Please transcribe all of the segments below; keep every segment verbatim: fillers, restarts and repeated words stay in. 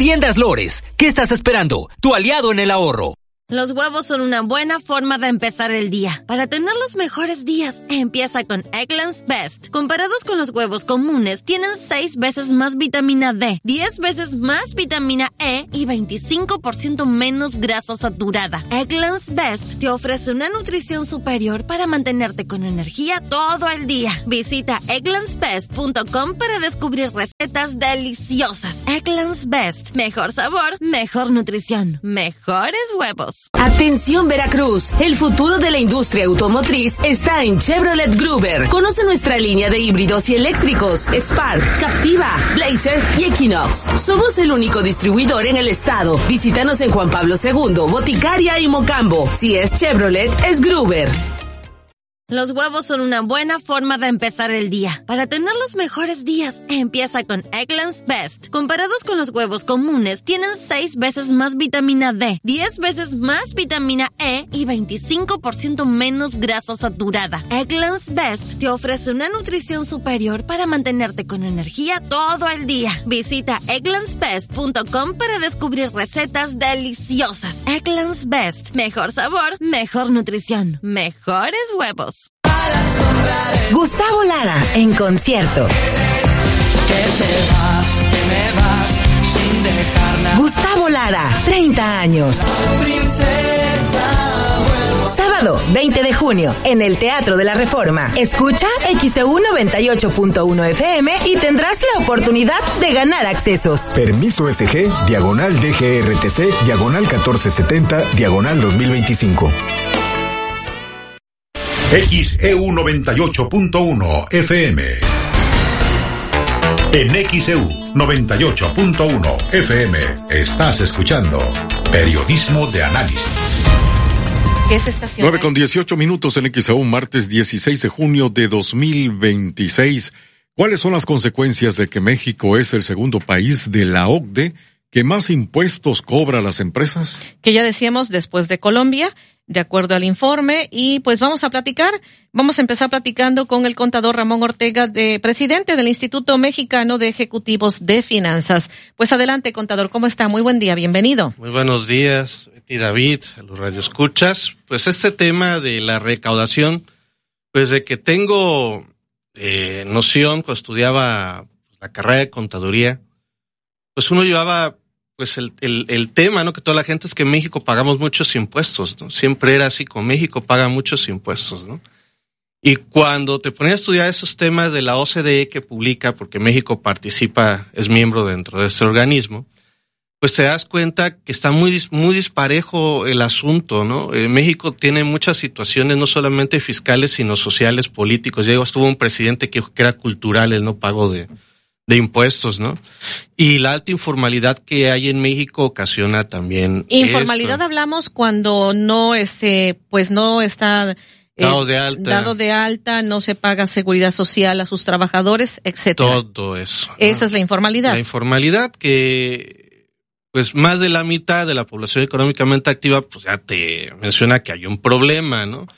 Tiendas Lores, ¿qué estás esperando? Tu aliado en el ahorro. Los huevos son una buena forma de empezar el día. Para tener los mejores días, empieza con Eggland's Best. Comparados con los huevos comunes, tienen seis veces más vitamina D, diez veces más vitamina E y veinticinco por ciento menos grasa saturada. Eggland's Best te ofrece una nutrición superior para mantenerte con energía todo el día. Visita egglands best punto com para descubrir recetas deliciosas. Eggland's Best. Mejor sabor, mejor nutrición, mejores huevos. Atención Veracruz, el futuro de la industria automotriz está en Chevrolet Gruber. Conoce nuestra línea de híbridos y eléctricos, Spark, Captiva, Blazer y Equinox. Somos el único distribuidor en el estado. Visítanos en Juan Pablo segundo, Boticaria y Mocambo. Si es Chevrolet, es Gruber. Los huevos son una buena forma de empezar el día. Para tener los mejores días, empieza con Eggland's Best. Comparados con los huevos comunes, tienen seis veces más vitamina D, diez veces más vitamina E y veinticinco por ciento menos grasa saturada. Eggland's Best te ofrece una nutrición superior para mantenerte con energía todo el día. Visita egglands best punto com para descubrir recetas deliciosas. Eggland's Best. Mejor sabor, mejor nutrición, mejores huevos. Gustavo Lara en concierto. Gustavo Lara, treinta años. Sábado veinte de junio en el Teatro de la Reforma. Escucha X E U noventa y ocho punto uno F M y tendrás la oportunidad de ganar accesos. Permiso S G, diagonal D G R T C, diagonal catorce setenta, diagonal dos mil veinticinco. X E U noventa y ocho punto uno F M. En X E U noventa y ocho punto uno F M estás escuchando Periodismo de Análisis. ¿Qué es estación? nueve con dieciocho minutos en X E U, martes dieciséis de junio de dos mil veintiséis. ¿Cuáles son las consecuencias de que México es el segundo país de la O C D E que más impuestos cobra a las empresas? Que ya decíamos, después de Colombia, de acuerdo al informe, y pues vamos a platicar, vamos a empezar platicando con el contador Ramón Ortega, de presidente del Instituto Mexicano de Ejecutivos de Finanzas. Pues adelante, contador, ¿cómo está? Muy buen día, bienvenido. Muy buenos días, Betty, David, a los radioescuchas. Pues este tema de la recaudación, pues de que tengo eh, noción, cuando estudiaba la carrera de contaduría, pues uno llevaba pues el, el, el tema, ¿no? Que toda la gente es que en México pagamos muchos impuestos, ¿no? Siempre era así, con México paga muchos impuestos, ¿no? Y cuando te ponías a estudiar esos temas de la O C D E que publica, porque México participa, es miembro dentro de este organismo, pues te das cuenta que está muy, muy disparejo el asunto, ¿no? Eh, México tiene muchas situaciones, no solamente fiscales, sino sociales, políticos. Ya estuvo un presidente que, que era cultural el no pago de de impuestos, ¿no? Y la alta informalidad que hay en México ocasiona también informalidad esto. Hablamos cuando no este pues no está eh, dado de alta, dado de alta, no se paga seguridad social a sus trabajadores, etcétera. Todo eso. Esa ¿no? es la informalidad. La informalidad que pues más de la mitad de la población económicamente activa pues ya te menciona que hay un problema, ¿no?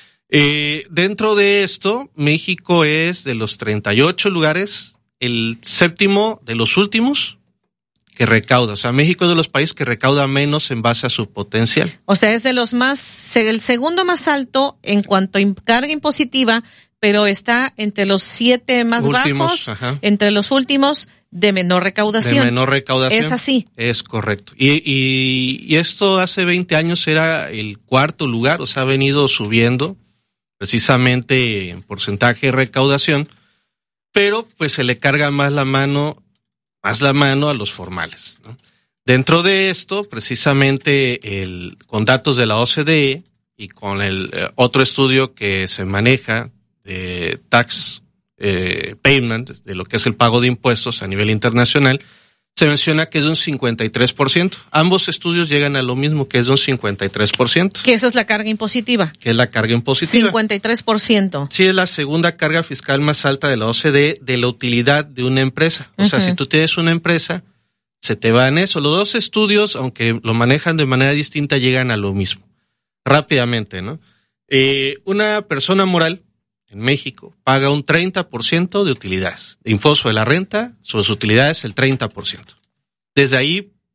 Eh, dentro de esto, México es de los treinta y ocho lugares el séptimo de los últimos que recauda. O sea, México es de los países que recauda menos en base a su potencial. O sea, es de los más, el segundo más alto en cuanto a carga impositiva, pero está entre los siete más últimos, bajos, ajá. Entre los últimos de menor recaudación. De menor recaudación. Es así. Es correcto. Y, y, y esto hace veinte años era el cuarto lugar, o sea, ha venido subiendo precisamente en porcentaje de recaudación, pero pues se le carga más la mano, más la mano a los formales, ¿no? Dentro de esto, precisamente el, con datos de la O C D E y con el eh, otro estudio que se maneja de tax eh, payment, de lo que es el pago de impuestos a nivel internacional, se menciona que es de un cincuenta y tres por ciento. Ambos estudios llegan a lo mismo, que es de un cincuenta y tres por ciento. Que esa es la carga impositiva. Que es la carga impositiva. cincuenta y tres por ciento. Sí, es la segunda carga fiscal más alta de la O C D E de la utilidad de una empresa. O uh-huh. sea, si tú tienes una empresa, se te va en eso. Los dos estudios, aunque lo manejan de manera distinta, llegan a lo mismo. Rápidamente, ¿no? Eh, una persona moral en México paga un treinta por ciento de utilidades. De impuesto de la renta sobre sus utilidades, el treinta por ciento. Desde ahí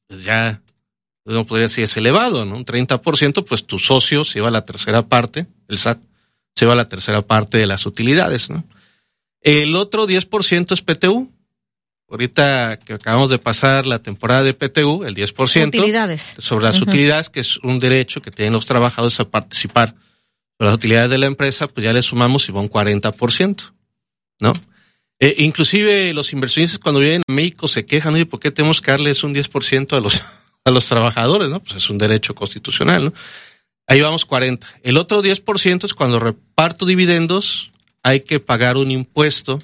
pues ya uno podría decir es elevado, ¿no? Un treinta por ciento, pues tu socio se lleva la tercera parte, el S A T se lleva la tercera parte de las utilidades, ¿no? El otro diez por ciento es P T U. Ahorita que acabamos de pasar la temporada de P T U, el diez por ciento. Utilidades. Sobre las uh-huh. utilidades, que es un derecho que tienen los trabajadores a participar sobre las utilidades de la empresa, pues ya le sumamos y va un cuarenta por ciento, ¿no? Eh, inclusive los inversionistas cuando vienen a México se quejan, oye, ¿por qué tenemos que darles un diez por ciento a los, a los trabajadores, no? Pues es un derecho constitucional, ¿no? Ahí vamos cuarenta. El otro diez por ciento es cuando reparto dividendos, hay que pagar un impuesto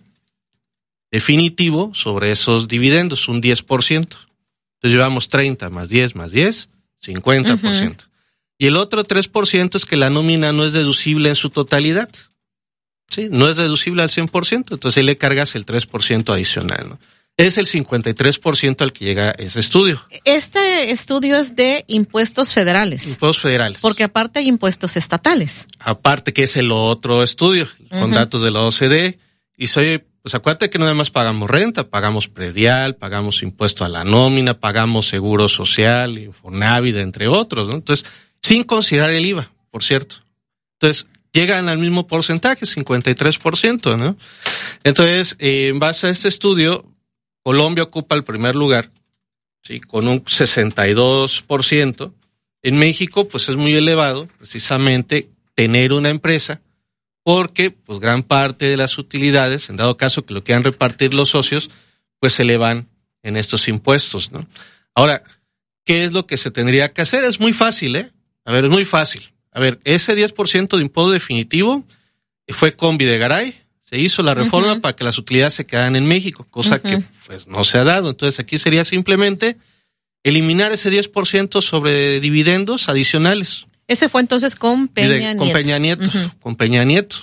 definitivo sobre esos dividendos, un diez por ciento. Entonces llevamos treinta más diez más diez, cincuenta por ciento. Uh-huh. Y el otro tres por ciento es que la nómina no es deducible en su totalidad. Sí, no es deducible al cien por ciento, entonces ahí le cargas el tres por ciento adicional, ¿no? Es el cincuenta y tres por ciento al que llega ese estudio. Este estudio es de impuestos federales. Impuestos federales. Porque aparte hay impuestos estatales. Aparte que es el otro estudio, uh-huh. con datos de la O C D. Y soy, pues acuérdate que no nada más pagamos renta, pagamos predial, pagamos impuesto a la nómina, pagamos seguro social, Infonavit, entre otros, ¿no? Entonces, sin considerar el I V A, por cierto. Entonces, llegan al mismo porcentaje, cincuenta y tres por ciento, ¿no? Entonces, eh, en base a este estudio, Colombia ocupa el primer lugar, sí, con un sesenta y dos por ciento. En México, pues es muy elevado, precisamente, tener una empresa, porque, pues, gran parte de las utilidades, en dado caso que lo quieran repartir los socios, pues se le van en estos impuestos, ¿no? Ahora, ¿qué es lo que se tendría que hacer? Es muy fácil, ¿eh? A ver, es muy fácil. A ver, ese diez por ciento de impuesto definitivo fue con Videgaray. Se hizo la reforma uh-huh. para que las utilidades se quedaran en México, cosa uh-huh. que pues no se ha dado. Entonces aquí sería simplemente eliminar ese diez por ciento sobre dividendos adicionales. Ese fue entonces con Peña Nieto. Con Peña Nieto, uh-huh. con Peña Nieto.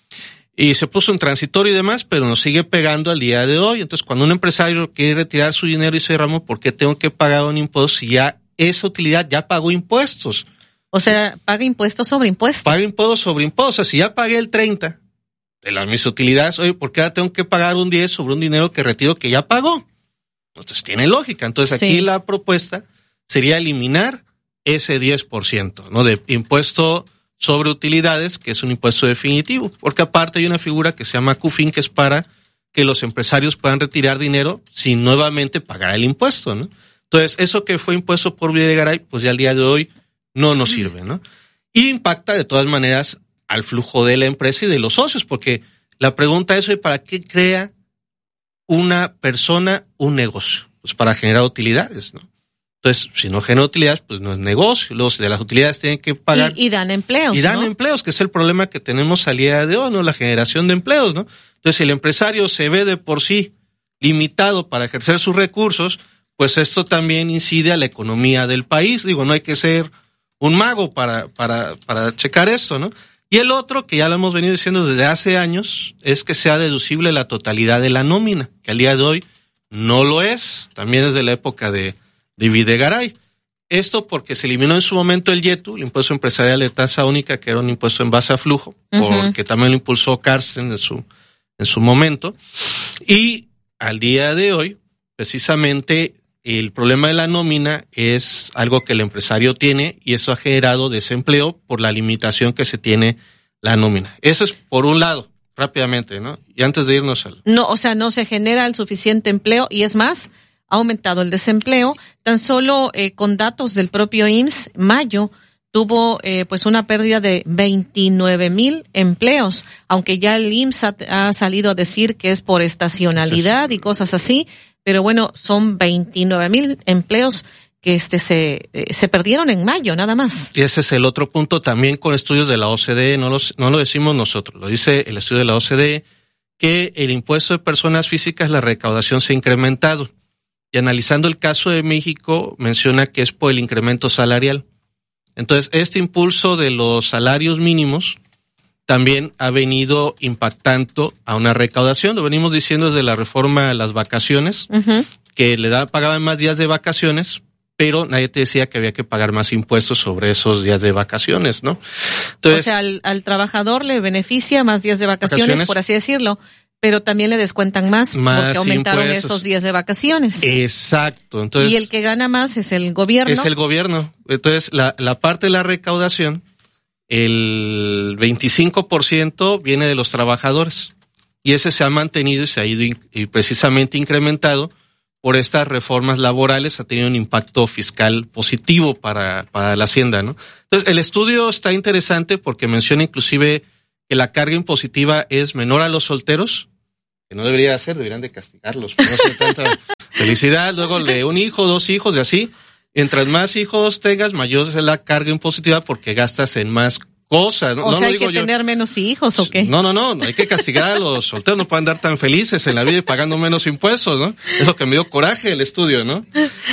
Y se puso en transitorio y demás, pero nos sigue pegando al día de hoy. Entonces cuando un empresario quiere retirar su dinero y dice, Ramón, ¿por qué tengo que pagar un impuesto si ya esa utilidad ya pagó impuestos? O sea, paga impuestos sobre impuestos. Paga impuestos sobre impuestos. O sea, si ya pagué el treinta de las mis utilidades, oye, ¿por qué ahora tengo que pagar un diez sobre un dinero que retiro que ya pagó? Entonces tiene lógica. Entonces aquí sí. La propuesta sería eliminar ese diez por ciento, ¿no? De impuesto sobre utilidades, que es un impuesto definitivo. Porque aparte hay una figura que se llama CUFIN, que es para que los empresarios puedan retirar dinero sin nuevamente pagar el impuesto, ¿no? Entonces, eso que fue impuesto por Videgaray, pues ya al día de hoy no nos sirve, ¿no? Y impacta de todas maneras al flujo de la empresa y de los socios, porque la pregunta es, ¿para qué crea una persona un negocio? Pues para generar utilidades, ¿no? Entonces, si no genera utilidades, pues no es negocio. Luego, si de las utilidades tienen que pagar. Y, y dan empleos, Y dan ¿no? empleos, que es el problema que tenemos al día de hoy, ¿no? La generación de empleos, ¿no? Entonces, si el empresario se ve de por sí limitado para ejercer sus recursos, pues esto también incide a la economía del país. Digo, no hay que ser un mago para, para, para checar esto, ¿no? Y el otro, que ya lo hemos venido diciendo desde hace años, es que sea deducible la totalidad de la nómina, que al día de hoy no lo es, también desde la época de, de Videgaray. Esto porque se eliminó en su momento el YETU, el impuesto empresarial de tasa única, que era un impuesto en base a flujo, uh-huh. porque también lo impulsó Carsten en su, en su momento. Y al día de hoy, precisamente, el problema de la nómina es algo que el empresario tiene y eso ha generado desempleo por la limitación que se tiene la nómina. Eso es por un lado, rápidamente, ¿no? Y antes de irnos al... No, o sea, no se genera el suficiente empleo y es más, ha aumentado el desempleo. Tan solo eh, con datos del propio I M S S, mayo tuvo eh, pues una pérdida de veintinueve mil empleos, aunque ya el I M S S ha, ha salido a decir que es por estacionalidad y cosas así. Pero bueno, son veintinueve mil empleos que este se eh, se perdieron en mayo, nada más. Y ese es el otro punto también con estudios de la O C D E, no, los, no lo decimos nosotros, lo dice el estudio de la O C D E, que el impuesto de personas físicas, la recaudación se ha incrementado. Y analizando el caso de México, menciona que es por el incremento salarial. Entonces, este impulso de los salarios mínimos también ha venido impactando a una recaudación. Lo venimos diciendo desde la reforma de las vacaciones, uh-huh. que le da, pagaban más días de vacaciones, pero nadie te decía que había que pagar más impuestos sobre esos días de vacaciones, ¿no? Entonces, o sea, al, al trabajador le beneficia más días de vacaciones, vacaciones, por así decirlo, pero también le descuentan más, más porque aumentaron impuestos. Esos días de vacaciones. Exacto. Entonces, y el que gana más es el gobierno. Es el gobierno. Entonces, la, la parte de la recaudación, el veinticinco por ciento viene de los trabajadores. Y ese se ha mantenido y se ha ido in, y precisamente incrementado por estas reformas laborales, ha tenido un impacto fiscal positivo para, para la Hacienda, ¿no? Entonces, el estudio está interesante porque menciona inclusive que la carga impositiva es menor a los solteros, que no debería ser, deberían de castigarlos, pero no sé, tanta felicidad, luego de un hijo, dos hijos, y así. Mientras más hijos tengas, mayor es la carga impositiva porque gastas en más cosas. ¿no? O no sea, lo hay que digo yo. tener menos hijos, ¿o qué? No, no, no, no hay que castigar a los solteros, no pueden andar tan felices en la vida y pagando menos impuestos, ¿no? Es lo que me dio coraje el estudio, ¿no?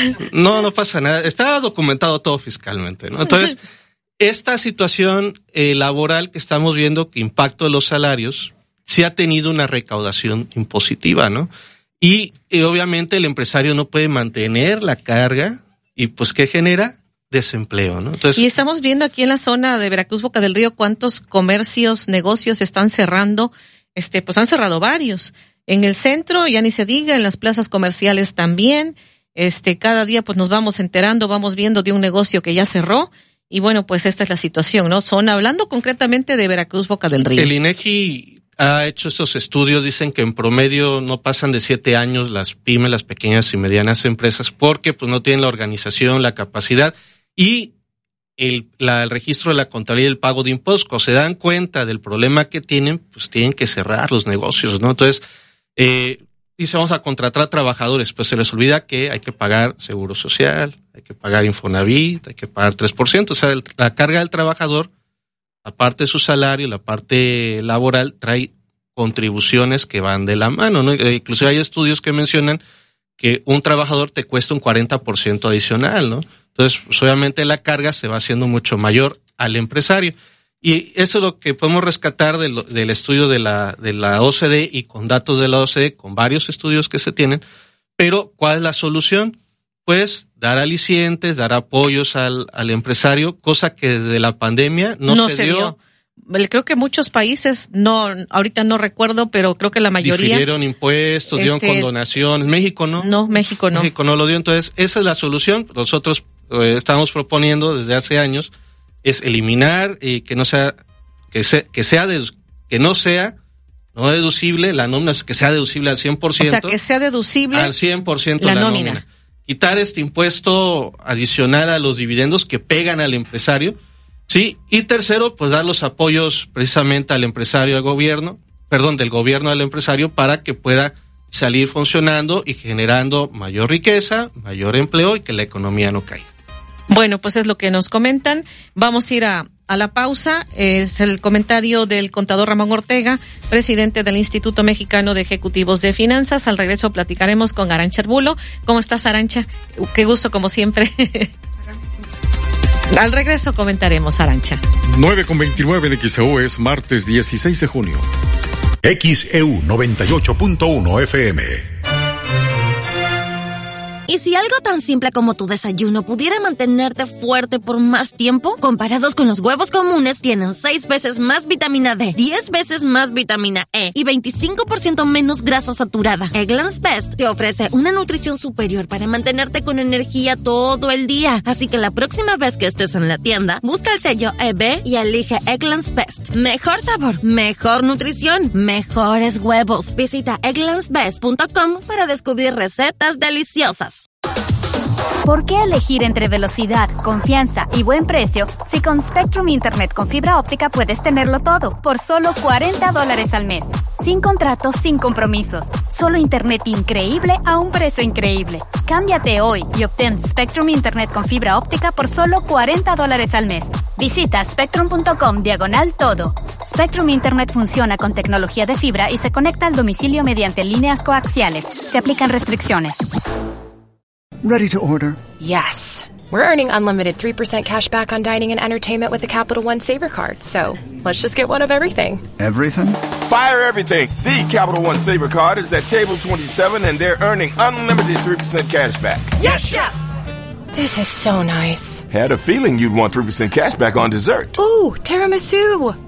No, no pasa nada, está documentado todo fiscalmente, ¿no? Entonces, esta situación eh, laboral que estamos viendo, que impacto de los salarios, sí ha tenido una recaudación impositiva, ¿no? Y, y obviamente el empresario no puede mantener la carga y pues ¿qué genera? Desempleo, ¿no? Entonces, y estamos viendo aquí en la zona de Veracruz, Boca del Río, cuántos comercios, negocios están cerrando, este, pues han cerrado varios. En el centro, ya ni se diga, en las plazas comerciales también, este, cada día pues nos vamos enterando, vamos viendo de un negocio que ya cerró, y bueno, pues esta es la situación, ¿no? Son, hablando concretamente de Veracruz, Boca del Río. El INEGI ha hecho estos estudios, dicen que en promedio no pasan de siete años las pymes, las pequeñas y medianas empresas, porque pues no tienen la organización, la capacidad y el, la, el registro de la contabilidad y el pago de impuestos. Cuando se dan cuenta del problema que tienen, pues tienen que cerrar los negocios, ¿no? Entonces, eh, dice, vamos a contratar trabajadores, pues se les olvida que hay que pagar seguro social, hay que pagar Infonavit, hay que pagar tres por ciento, o sea, el, la carga del trabajador, aparte de su salario, la parte laboral, trae contribuciones que van de la mano, ¿no? Inclusive hay estudios que mencionan que un trabajador te cuesta un cuarenta por ciento adicional, ¿no? Entonces, pues, obviamente la carga se va haciendo mucho mayor al empresario. Y eso es lo que podemos rescatar del, del estudio de la, de la O C D y con datos de la O C D, con varios estudios que se tienen. Pero, ¿cuál es la solución? Pues dar alicientes, dar apoyos al, al empresario, cosa que desde la pandemia no, no se, se dio. dio. Creo que muchos países, no, ahorita no recuerdo, pero creo que la mayoría. Difirieron impuestos, este, dieron condonaciones. México no. No, México no. México no lo dio. Entonces, esa es la solución. Nosotros eh, estamos proponiendo desde hace años es eliminar y que no sea, que sea, que sea, dedu- que no sea, no deducible la nómina, que sea deducible al cien por ciento. O sea, que sea deducible al cien por ciento la, la nómina. nómina. Quitar este impuesto adicional a los dividendos que pegan al empresario, sí. Y tercero, pues dar los apoyos precisamente al empresario, al gobierno, perdón, del gobierno al empresario para que pueda salir funcionando y generando mayor riqueza, mayor empleo y que la economía no caiga. Bueno, pues es lo que nos comentan. Vamos a ir a, a la pausa. Es el comentario del contador Ramón Ortega, presidente del Instituto Mexicano de Ejecutivos de Finanzas. Al regreso platicaremos con Arantxa Arbulo. ¿Cómo estás, Arantxa? Qué gusto, como siempre. Al regreso comentaremos, Arantxa. nueve con veintinueve en X E U, es martes dieciséis de junio. X E U noventa y ocho punto uno F M. ¿Y si algo tan simple como tu desayuno pudiera mantenerte fuerte por más tiempo? Comparados con los huevos comunes, tienen seis veces más vitamina D, diez veces más vitamina E y veinticinco por ciento menos grasa saturada. Eggland's Best te ofrece una nutrición superior para mantenerte con energía todo el día. Así que la próxima vez que estés en la tienda, busca el sello E B y elige Eggland's Best. Mejor sabor, mejor nutrición, mejores huevos. Visita egglands best punto com para descubrir recetas deliciosas. ¿Por qué elegir entre velocidad, confianza y buen precio si con Spectrum Internet con fibra óptica puedes tenerlo todo por solo cuarenta dólares al mes? Sin contratos, sin compromisos. Solo internet increíble a un precio increíble. Cámbiate hoy y obtén Spectrum Internet con fibra óptica por solo cuarenta dólares al mes. Visita spectrum punto com diagonal todo. Spectrum Internet funciona con tecnología de fibra y se conecta al domicilio mediante líneas coaxiales. Se aplican restricciones. Ready to order? Yes. We're earning unlimited three percent cash back on dining and entertainment with the Capital One Saver Card, so let's just get one of everything. Everything? Fire everything! The Capital One Saver Card is at table twenty-seven and they're earning unlimited three percent cash back. Yes, Chef! This is so nice. Had a feeling you'd want three percent cash back on dessert. Ooh, tiramisu!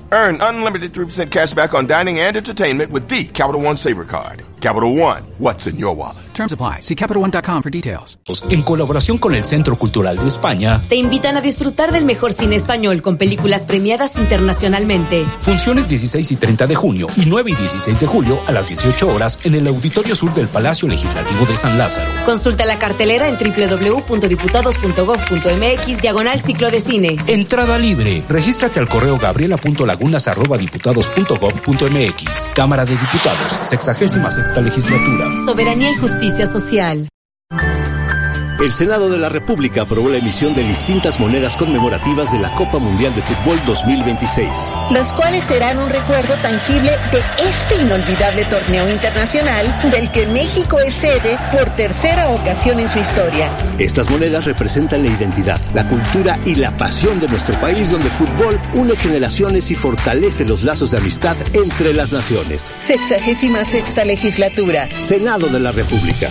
Earn unlimited three percent cash back on dining and entertainment with the Capital One Saver Card. Capital One, what's in your wallet? Terms apply. See Capital One dot com for details. En colaboración con el Centro Cultural de España, te invitan a disfrutar del mejor cine español con películas premiadas internacionalmente. Funciones dieciséis y treinta de junio y nueve y dieciséis de julio a las dieciocho horas en el Auditorio Sur del Palacio Legislativo de San Lázaro. Consulta la cartelera en doble u doble u doble u punto diputados punto gob punto eme equis diagonal ciclo de cine. Entrada libre. Regístrate al correo gabriela punto lagunas arroba diputados punto gob punto eme equis. Cámara de Diputados, sexagésima sexta legislatura. Soberanía y justicia social. El Senado de la República aprobó la emisión de distintas monedas conmemorativas de la Copa Mundial de Fútbol dos mil veintiséis. Las cuales serán un recuerdo tangible de este inolvidable torneo internacional del que México es sede por tercera ocasión en su historia. Estas monedas representan la identidad, la cultura y la pasión de nuestro país, donde el fútbol une generaciones y fortalece los lazos de amistad entre las naciones. Sexagésima sexta legislatura. Senado de la República.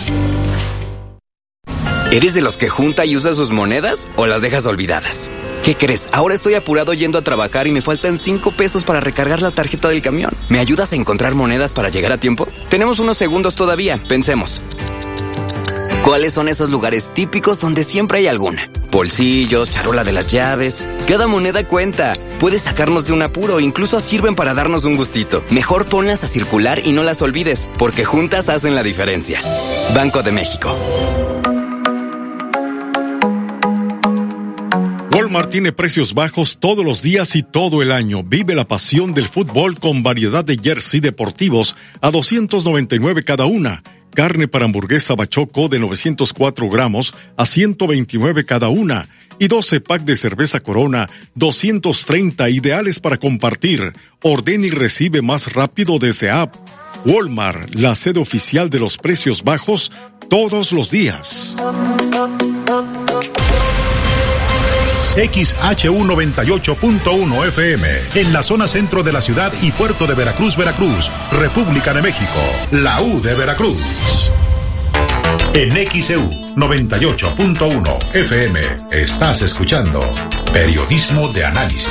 ¿Eres de los que junta y usa sus monedas o las dejas olvidadas? ¿Qué crees? Ahora estoy apurado yendo a trabajar y me faltan cinco pesos para recargar la tarjeta del camión. ¿Me ayudas a encontrar monedas para llegar a tiempo? Tenemos unos segundos todavía, pensemos. ¿Cuáles son esos lugares típicos donde siempre hay alguna? Bolsillos, charola de las llaves. Cada moneda cuenta. Puedes sacarnos de un apuro, incluso sirven para darnos un gustito. Mejor ponlas a circular y no las olvides, porque juntas hacen la diferencia. Banco de México. Walmart tiene precios bajos todos los días y todo el año. Vive la pasión del fútbol con variedad de jersey deportivos a doscientos noventa y nueve cada una. Carne para hamburguesa Bachoco de novecientos cuatro gramos a ciento veintinueve cada una. Y doce pack de cerveza Corona, doscientos treinta, ideales para compartir. Ordena y recibe más rápido desde app. Walmart, la sede oficial de los precios bajos todos los días. X H U noventa y ocho punto uno F M, en la zona centro de la ciudad y puerto de Veracruz, Veracruz, República de México, la U de Veracruz. En X E U noventa y ocho punto uno F M, estás escuchando Periodismo de Análisis.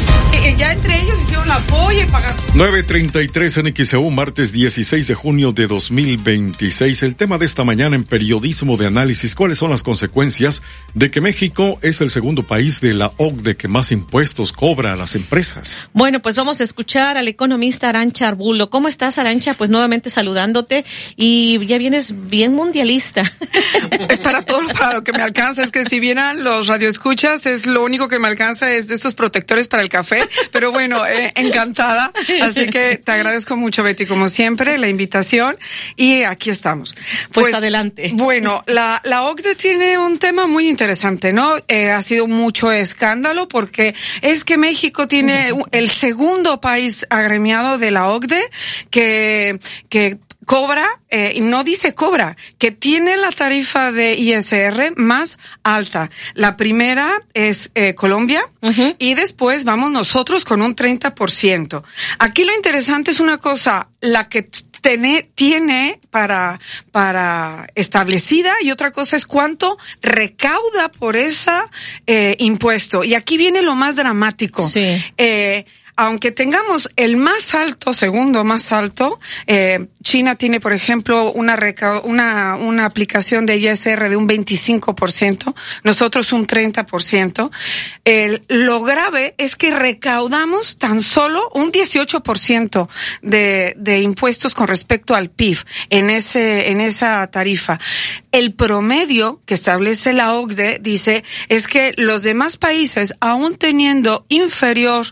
Ya entre ellos hicieron la polla y pagaron. nueve treinta y tres en X E U, martes dieciséis de junio de dos mil veintiséis. El tema de esta mañana en Periodismo de Análisis: ¿cuáles son las consecuencias de que México es el segundo país de la O C D E que más impuestos cobra a las empresas? Bueno, pues vamos a escuchar al economista Arantxa Arbulo. ¿Cómo estás, Arantxa? Pues nuevamente saludándote, y ya vienes bien mundialista. Es para todo, para lo que me alcanza. Es que si vieran los radioescuchas, es lo único que me alcanza es de estos protectores para el café. Pero bueno, eh, encantada. Así que te agradezco mucho, Betty, como siempre, la invitación. Y aquí estamos. Pues, pues adelante. Bueno, la, la O C D E tiene un tema muy interesante, ¿no? Eh, ha sido mucho escándalo porque es que México tiene el segundo país agremiado de la O C D E que, que cobra, eh, no dice cobra, que tiene la tarifa de I S R más alta. La primera es eh, Colombia, uh-huh. Y después vamos nosotros con un treinta por ciento. Aquí lo interesante es una cosa, la que tiene, tiene para, para establecida, y otra cosa es cuánto recauda por esa eh, impuesto. Y aquí viene lo más dramático. Sí. Eh, Aunque tengamos el más alto, segundo más alto, eh, China tiene, por ejemplo, una, reca- una, una aplicación de I S R de un veinticinco por ciento, nosotros un treinta por ciento. Eh, lo grave es que recaudamos tan solo un dieciocho por ciento de, de impuestos con respecto al P I B en ese, en esa tarifa. El promedio que establece la O C D E dice es que los demás países, aún teniendo inferior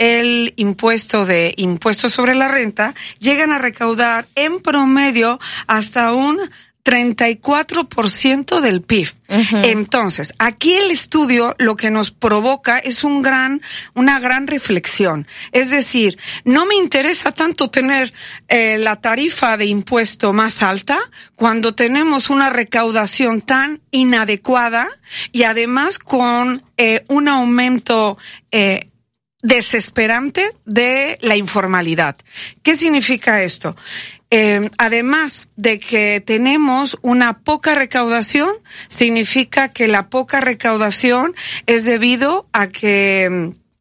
el impuesto de impuestos sobre la renta, llegan a recaudar en promedio hasta un treinta y cuatro por ciento del P I B. Uh-huh. Entonces, aquí el estudio lo que nos provoca es un gran, una gran reflexión. Es decir, no me interesa tanto tener eh, la tarifa de impuesto más alta cuando tenemos una recaudación tan inadecuada y además con eh, un aumento eh, desesperante de la informalidad. ¿Qué significa esto? Eh, además de que tenemos una poca recaudación, significa que la poca recaudación es debido a que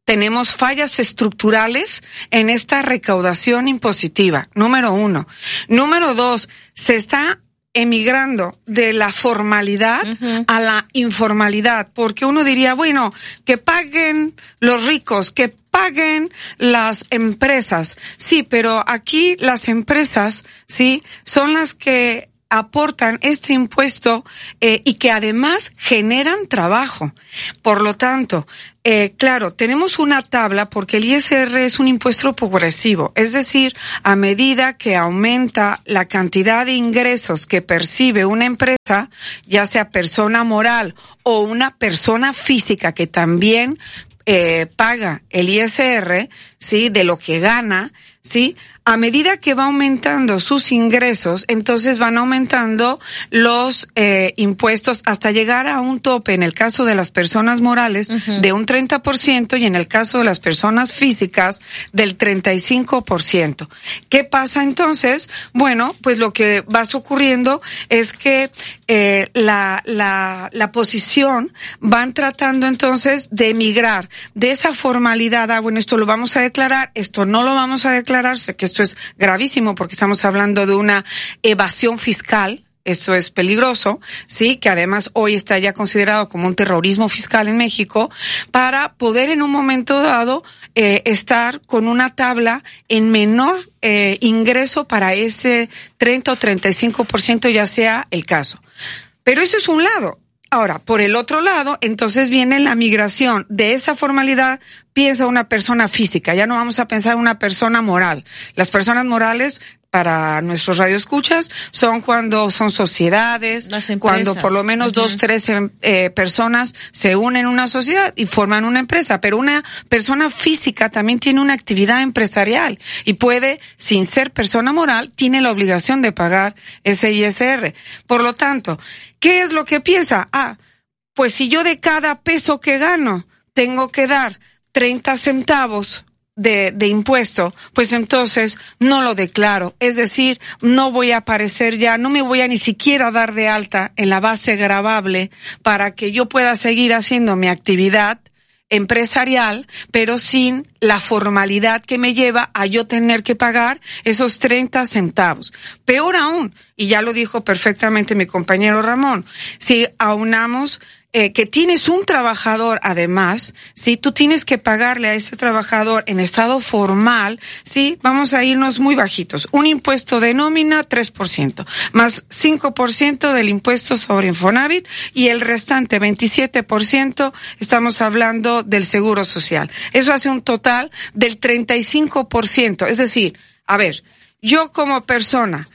tenemos fallas estructurales en esta recaudación impositiva, número uno. Número dos, se está emigrando de la formalidad uh-huh. a la informalidad, porque uno diría, bueno, que paguen los ricos, que paguen las empresas. Sí, pero aquí las empresas, sí, son las que aportan este impuesto eh, y que además generan trabajo. Por lo tanto, eh, claro, tenemos una tabla porque el I S R es un impuesto progresivo, es decir, a medida que aumenta la cantidad de ingresos que percibe una empresa, ya sea persona moral o una persona física que también eh, paga el I S R, sí, de lo que gana, sí, a medida que va aumentando sus ingresos, entonces van aumentando los eh, impuestos hasta llegar a un tope, en el caso de las personas morales, uh-huh. de un treinta por ciento y en el caso de las personas físicas del treinta y cinco por ciento. ¿Qué pasa entonces? Bueno, pues lo que va ocurriendo es que eh, la, la, la posición van tratando entonces de emigrar de esa formalidad. Ah, bueno, esto lo vamos a declarar, esto no lo vamos a declarar, sé que esto es gravísimo porque estamos hablando de una evasión fiscal. Eso es peligroso, sí, que además hoy está ya considerado como un terrorismo fiscal en México, para poder en un momento dado eh, estar con una tabla en menor eh, ingreso para ese treinta o treinta y cinco por ciento, ya sea el caso. Pero eso es un lado. Ahora, por el otro lado, entonces viene la migración de esa formalidad. Piensa una persona física, ya no vamos a pensar una persona moral. Las personas morales, para nuestros radioescuchas, son cuando son sociedades, cuando por lo menos uh-huh. dos, tres eh, personas se unen en una sociedad y forman una empresa. Pero una persona física también tiene una actividad empresarial y puede, sin ser persona moral, tiene la obligación de pagar ese I S R. Por lo tanto, ¿qué es lo que piensa? Ah, pues si yo de cada peso que gano tengo que dar treinta centavos de, de impuesto, pues entonces no lo declaro. Es decir, no voy a aparecer ya, no me voy a ni siquiera dar de alta en la base gravable para que yo pueda seguir haciendo mi actividad empresarial, pero sin la formalidad que me lleva a yo tener que pagar esos treinta centavos. Peor aún, y ya lo dijo perfectamente mi compañero Ramón, si aunamos Eh, que tienes un trabajador además, sí, tú tienes que pagarle a ese trabajador en estado formal, sí, vamos a irnos muy bajitos. Un impuesto de nómina, tres por ciento, más cinco por ciento del impuesto sobre Infonavit y el restante, veintisiete por ciento, estamos hablando del seguro social. Eso hace un total del treinta y cinco por ciento. Es decir, a ver, yo como persona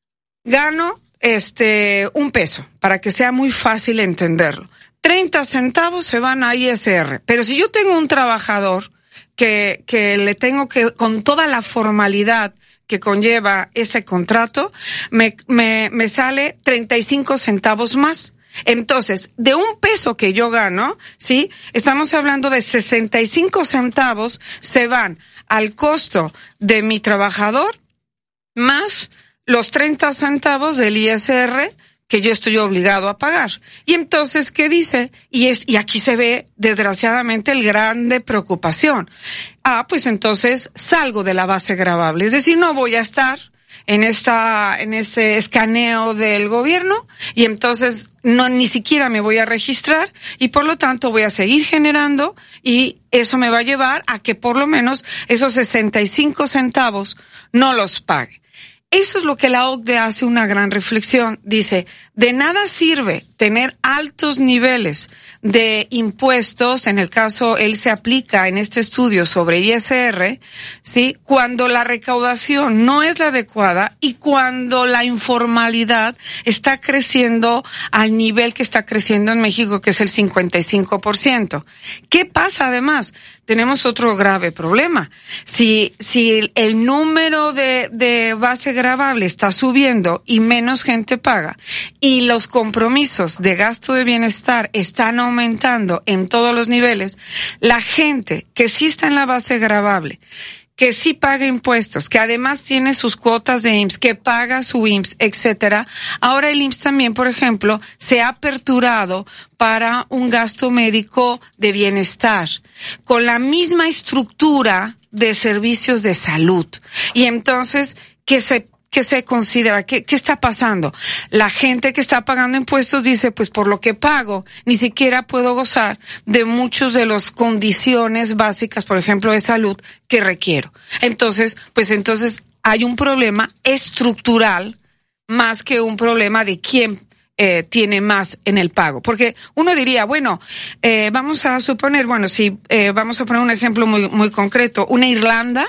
gano este un peso, para que sea muy fácil entenderlo. treinta centavos se van a I S R. Pero si yo tengo un trabajador que, que le tengo que, con toda la formalidad que conlleva ese contrato, me, me, me sale treinta y cinco centavos más. Entonces, de un peso que yo gano, sí, estamos hablando de sesenta y cinco centavos se van al costo de mi trabajador más los treinta centavos del I S R que yo estoy obligado a pagar. Y entonces, ¿qué dice? Y es, y aquí se ve, desgraciadamente, el grande preocupación. Ah, pues entonces salgo de la base gravable. Es decir, no voy a estar en esta, en ese escaneo del gobierno, y entonces no, ni siquiera me voy a registrar, y por lo tanto voy a seguir generando, y eso me va a llevar a que por lo menos esos sesenta y cinco centavos no los pague. Eso es lo que la O C D E hace una gran reflexión. Dice, de nada sirve tener altos niveles de impuestos, en el caso, él se aplica en este estudio sobre I S R, ¿sí? Cuando la recaudación no es la adecuada y cuando la informalidad está creciendo al nivel que está creciendo en México, que es el cincuenta y cinco por ciento. ¿Qué pasa además? Tenemos otro grave problema. Si, si el número de, de base gravable está subiendo y menos gente paga, y los compromisos de gasto de bienestar están aumentando en todos los niveles, la gente que sí está en la base gravable, que sí paga impuestos, que además tiene sus cuotas de I M S S, que paga su I M S S, etcétera. Ahora el I M S S también, por ejemplo, se ha aperturado para un gasto médico de bienestar, con la misma estructura de servicios de salud. Y entonces, ¿qué se ¿Qué se considera? ¿Qué, ¿Qué está pasando? La gente que está pagando impuestos dice, pues por lo que pago, ni siquiera puedo gozar de muchos de las condiciones básicas, por ejemplo, de salud que requiero. Entonces, pues entonces hay un problema estructural más que un problema de quién eh, tiene más en el pago. Porque uno diría, bueno, eh, vamos a suponer, bueno, si eh, vamos a poner un ejemplo muy, muy concreto, una Irlanda,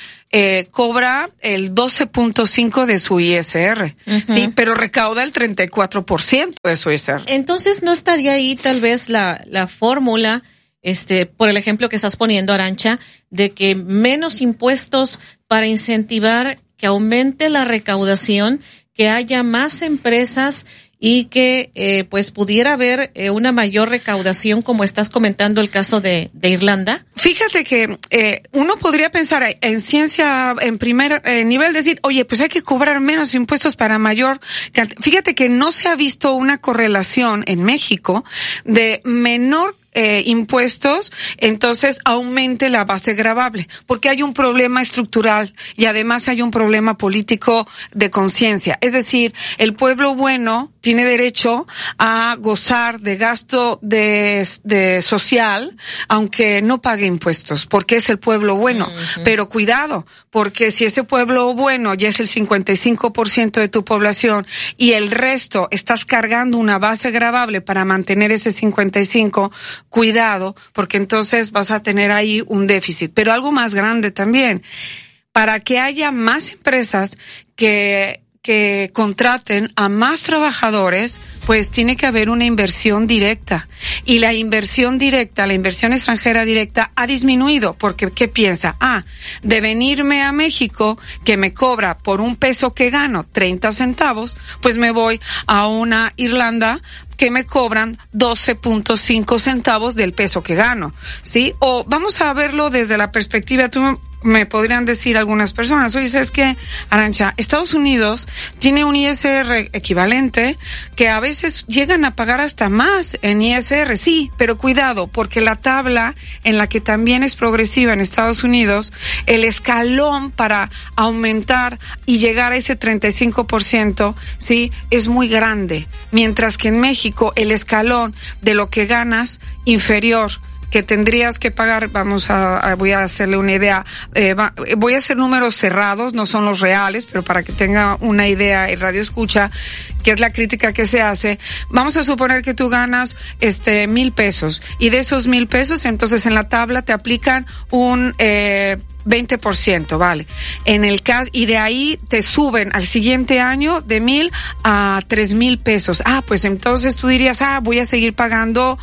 Eh, cobra el doce punto cinco de su I S R, uh-huh. sí, pero recauda el treinta y cuatro por ciento de su I S R. Entonces, ¿no estaría ahí tal vez la, la fórmula, este, por el ejemplo que estás poniendo, Arancha, de que menos impuestos para incentivar que aumente la recaudación, que haya más empresas y que eh, pues pudiera haber eh, una mayor recaudación, como estás comentando el caso de, de Irlanda? Fíjate que eh, uno podría pensar en ciencia en primer eh, nivel, decir, oye, pues hay que cobrar menos impuestos para mayor cantidad. Fíjate que no se ha visto una correlación en México de menor Eh, impuestos, entonces aumente la base gravable, porque hay un problema estructural y además hay un problema político de conciencia. Es decir, el pueblo bueno tiene derecho a gozar de gasto de, de social, aunque no pague impuestos, porque es el pueblo bueno. Uh-huh. Pero cuidado, porque si ese pueblo bueno ya es el cincuenta y cinco por ciento de tu población y el resto estás cargando una base gravable para mantener ese cincuenta y cinco, cuidado, porque entonces vas a tener ahí un déficit. Pero algo más grande también, para que haya más empresas que que contraten a más trabajadores, pues tiene que haber una inversión directa. Y la inversión directa, la inversión extranjera directa ha disminuido, porque ¿qué piensa? Ah, de venirme a México, que me cobra por un peso que gano treinta centavos, pues me voy a una Irlanda que me cobran doce punto cinco centavos del peso que gano, ¿sí? O vamos a verlo desde la perspectiva, tú me podrían decir algunas personas, oye, ¿sabes qué, Arancha? Estados Unidos tiene un I S R equivalente que a veces llegan a pagar hasta más en I S R, sí, pero cuidado, porque la tabla en la que también es progresiva en Estados Unidos, el escalón para aumentar y llegar a ese treinta y cinco por ciento, sí, es muy grande, mientras que en México el escalón de lo que ganas inferior que tendrías que pagar, vamos a, a voy a hacerle una idea, eh, va, voy a hacer números cerrados, no son los reales, pero para que tenga una idea el radio escucha, que es la crítica que se hace, vamos a suponer que tú ganas este mil pesos, y de esos mil pesos, entonces en la tabla te aplican un eh veinte por ciento, vale. En el caso, y de ahí te suben al siguiente año de mil a tres mil pesos. Ah, pues entonces tú dirías, ah, voy a seguir pagando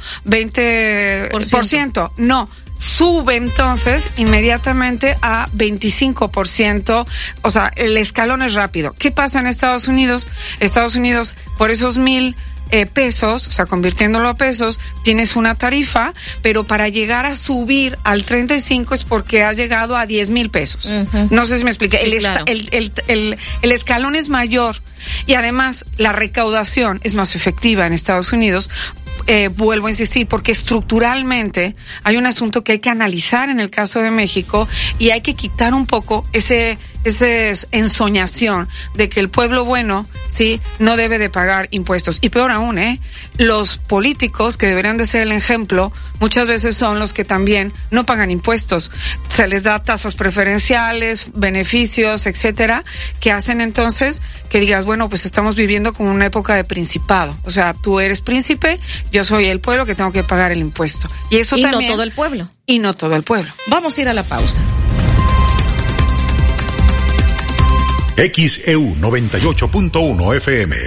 veinte por ciento. No. Sube entonces inmediatamente a veinticinco por ciento, o sea, el escalón es rápido. ¿Qué pasa en Estados Unidos? Estados Unidos, por esos mil Eh, pesos, o sea, convirtiéndolo a pesos, tienes una tarifa, pero para llegar a subir al treinta y cinco es porque has llegado a diez mil pesos. Uh-huh. No sé si me expliqué. Sí, el, claro. el, el, el, el escalón es mayor y además la recaudación es más efectiva en Estados Unidos. Eh, vuelvo a insistir, porque estructuralmente hay un asunto que hay que analizar en el caso de México y hay que quitar un poco ese, ese ensoñación de que el pueblo bueno, sí, no debe de pagar impuestos. Y peor aún, eh, los políticos que deberían de ser el ejemplo, muchas veces son los que también no pagan impuestos. Se les da tasas preferenciales, beneficios, etcétera, que hacen entonces que digas, bueno, pues estamos viviendo como una época de principado. O sea, tú eres príncipe, yo soy el pueblo que tengo que pagar el impuesto. Y eso y también. Y no todo el pueblo. Y no todo el pueblo. Vamos a ir a la pausa. X E U noventa y ocho punto uno F M.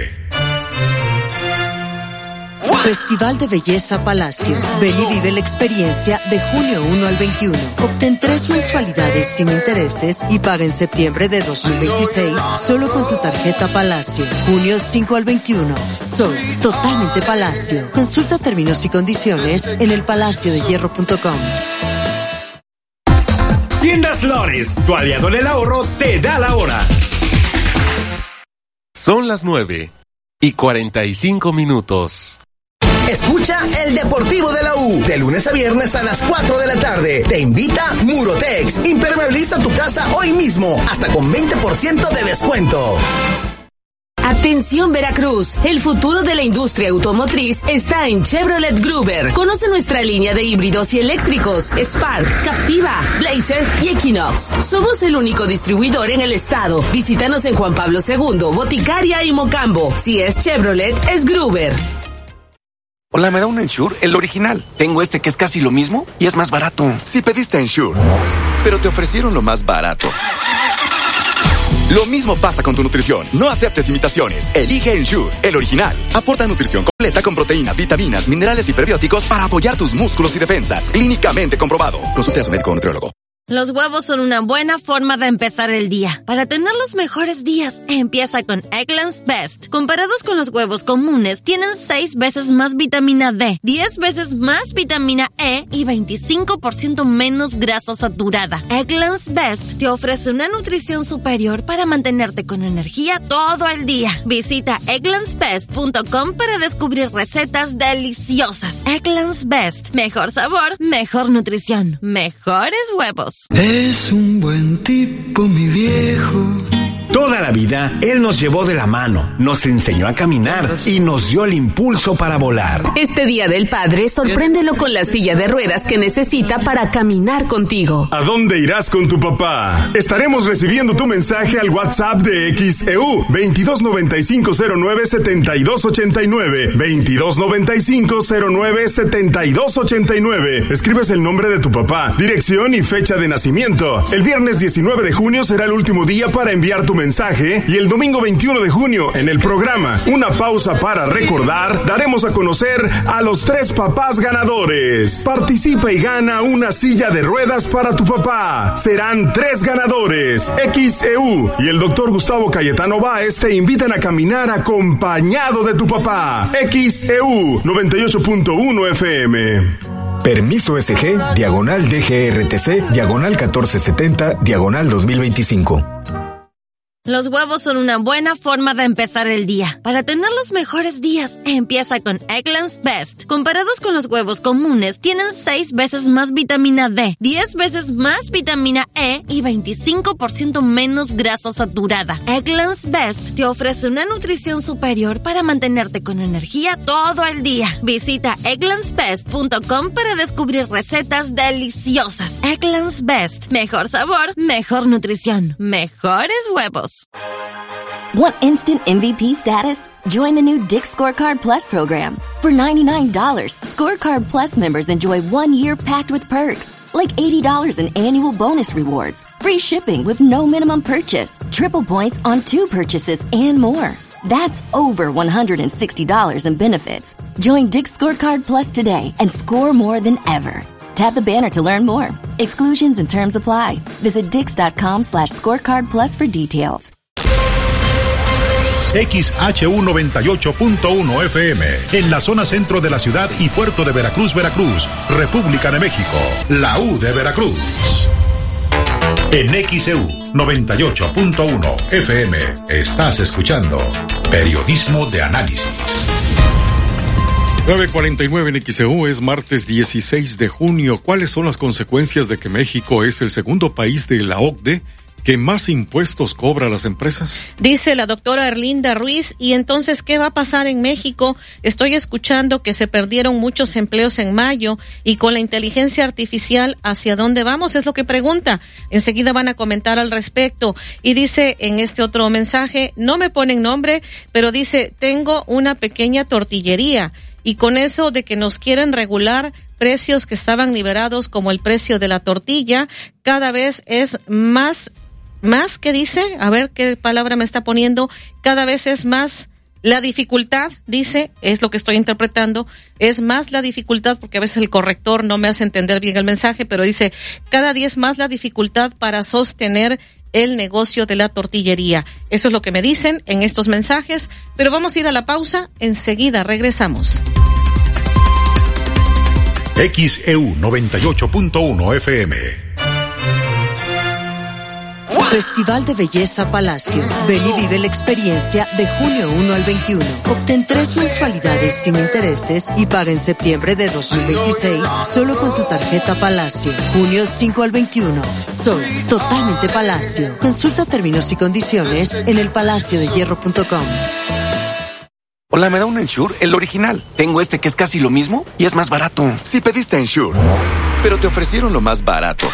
Festival de Belleza Palacio. Ven y vive la experiencia de junio uno al veintiuno. Obtén tres mensualidades sin intereses y paga en septiembre de dos mil veintiséis solo con tu tarjeta Palacio. Junio cinco al veintiuno. Soy totalmente Palacio. Consulta términos y condiciones en el palacio de hierro punto com. Tiendas Lores, tu aliado en el ahorro, te da la hora. Son las nueve y cuarenta y cinco minutos. Escucha el Deportivo de la U, de lunes a viernes a las cuatro de la tarde. Te invita Murotex. Impermeabiliza tu casa hoy mismo, hasta con veinte por ciento de descuento. Atención Veracruz, el futuro de la industria automotriz está en Chevrolet Gruber. Conoce nuestra línea de híbridos y eléctricos, Spark, Captiva, Blazer y Equinox. Somos el único distribuidor en el estado. Visítanos en Juan Pablo segundo, Boticaria y Mocambo. Si es Chevrolet, es Gruber. Hola, ¿me da un Ensure? El original. Tengo este que es casi lo mismo y es más barato. Si pediste Ensure, pero te ofrecieron lo más barato. Lo mismo pasa con tu nutrición. No aceptes imitaciones. Elige Ensure, el original. Aporta nutrición completa con proteínas, vitaminas, minerales y prebióticos para apoyar tus músculos y defensas. Clínicamente comprobado. Consulte a su médico o nutriólogo. Los huevos son una buena forma de empezar el día. Para tener los mejores días, empieza con Eggland's Best. Comparados con los huevos comunes, tienen seis veces más vitamina D, diez veces más vitamina E y veinticinco por ciento menos grasa saturada. Eggland's Best te ofrece una nutrición superior para mantenerte con energía todo el día. Visita egglands best punto com para descubrir recetas deliciosas. Eggland's Best. Mejor sabor, mejor nutrición, mejores huevos. Es un buen tipo, mi viejo. Toda la vida, él nos llevó de la mano, nos enseñó a caminar y nos dio el impulso para volar. Este Día del Padre, sorpréndelo con la silla de ruedas que necesita para caminar contigo. ¿A dónde irás con tu papá? Estaremos recibiendo tu mensaje al WhatsApp de X E U veintidós noventa y cinco cero nueve setenta y dos ochenta y nueve, veintidós noventa y cinco cero nueve setenta y dos ochenta y nueve. Escribes el nombre de tu papá, dirección y fecha de nacimiento. El viernes diecinueve de junio será el último día para enviar tu mensaje. Mensaje y el domingo veintiuno de junio en el programa Una Pausa para Recordar daremos a conocer a los tres papás ganadores. Participa y gana una silla de ruedas para tu papá. Serán tres ganadores. X E U y el doctor Gustavo Cayetano Báez te invitan a caminar acompañado de tu papá. X E U noventa y ocho punto uno F M. Permiso S G, diagonal D G R T C, diagonal catorce setenta, diagonal dos mil veinticinco. Los huevos son una buena forma de empezar el día. Para tener los mejores días, empieza con Eggland's Best. Comparados con los huevos comunes, tienen seis veces más vitamina D, diez veces más vitamina E y veinticinco por ciento menos grasa saturada. Eggland's Best te ofrece una nutrición superior para mantenerte con energía todo el día. Visita egglands best punto com para descubrir recetas deliciosas. Eggland's Best. Mejor sabor, mejor nutrición, mejores huevos. Want instant M V P status? Join the new Dick's Scorecard Plus program. For ninety-nine dollars, Scorecard Plus members enjoy one year packed with perks, like eighty dollars in annual bonus rewards, free shipping with no minimum purchase, triple points on two purchases, and more. That's over one hundred sixty dollars in benefits. Join Dick's Scorecard Plus today and score more than ever. Tap the banner to learn more. Exclusions and terms apply. Visit dix.com slash scorecard plus for details. X H U noventa y ocho punto uno F M, en la zona centro de la ciudad y puerto de Veracruz, Veracruz, República de México, la U de Veracruz. En X E U noventa y ocho punto uno F M, estás escuchando Periodismo de Análisis. nueve cuarenta y nueve en X E U, es martes dieciséis de junio. ¿Cuáles son las consecuencias de que México es el segundo país de la O C D E que más impuestos cobra a las empresas? Dice la doctora Erlinda Ruiz, y entonces, ¿qué va a pasar en México? Estoy escuchando que se perdieron muchos empleos en mayo, y con la inteligencia artificial, ¿hacia dónde vamos? Es lo que pregunta. Enseguida van a comentar al respecto. Y dice en este otro mensaje, no me ponen nombre, pero dice, tengo una pequeña tortillería, y con eso de que nos quieren regular precios que estaban liberados, como el precio de la tortilla, cada vez es más Más que dice, a ver qué palabra me está poniendo, cada vez es más la dificultad, dice, es lo que estoy interpretando, es más la dificultad, porque a veces el corrector no me hace entender bien el mensaje, pero dice, cada día es más la dificultad para sostener el negocio de la tortillería. Eso es lo que me dicen en estos mensajes, pero vamos a ir a la pausa, enseguida regresamos. X E U noventa y ocho punto uno F M. Festival de Belleza Palacio. Ven y vive la experiencia de junio uno al veintiuno. Obtén tres mensualidades sin intereses y paga en septiembre de dos mil veintiséis solo con tu tarjeta Palacio. Junio cinco al veintiuno. Sol, totalmente Palacio. Consulta términos y condiciones en el palacio de hierro punto com. Hola, ¿me da un Ensure? El original. Tengo este que es casi lo mismo y es más barato. Si pediste Ensure, pero te ofrecieron lo más barato.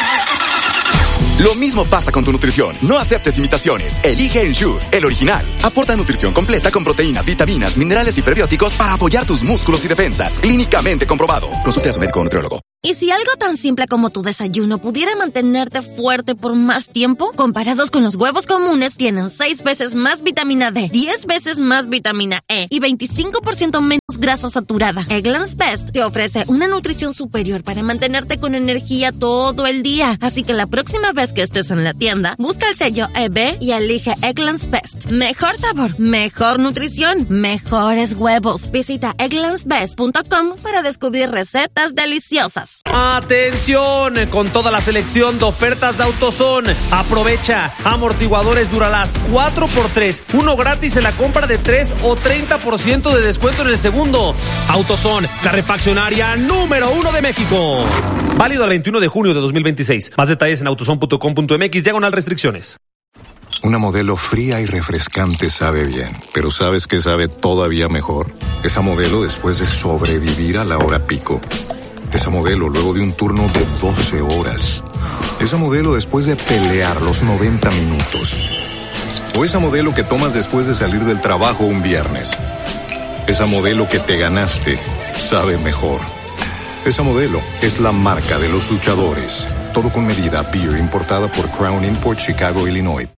Lo mismo pasa con tu nutrición. No aceptes imitaciones. Elige Ensure, el original. Aporta nutrición completa con proteína, vitaminas, minerales y prebióticos para apoyar tus músculos y defensas. Clínicamente comprobado. Consulte a su médico o nutriólogo. ¿Y si algo tan simple como tu desayuno pudiera mantenerte fuerte por más tiempo? Comparados con los huevos comunes, tienen seis veces más vitamina D, diez veces más vitamina E y veinticinco por ciento menos grasa saturada. Eggland's Best te ofrece una nutrición superior para mantenerte con energía todo el día. Así que la próxima vez que estés en la tienda, busca el sello E B y elige Eggland's Best. Mejor sabor, mejor nutrición, mejores huevos. Visita egglands best punto com para descubrir recetas deliciosas. ¡Atención! Con toda la selección de ofertas de AutoZone. Aprovecha amortiguadores Duralast cuatro por tres, uno gratis en la compra de tres o treinta por ciento de descuento en el segundo. AutoZone, la refaccionaria número uno de México. Válido el veintiuno de junio de dos mil veintiséis. Más detalles en autozone punto com punto m x diagonal restricciones. Una Modelo fría y refrescante sabe bien, pero ¿sabes qué sabe todavía mejor? Esa Modelo después de sobrevivir a la hora pico. Esa Modelo luego de un turno de doce horas. Esa Modelo después de pelear los noventa minutos. O esa Modelo que tomas después de salir del trabajo un viernes. Esa Modelo que te ganaste sabe mejor. Esa Modelo es la marca de los luchadores. Todo con medida. Beer importada por Crown Import, Chicago, Illinois.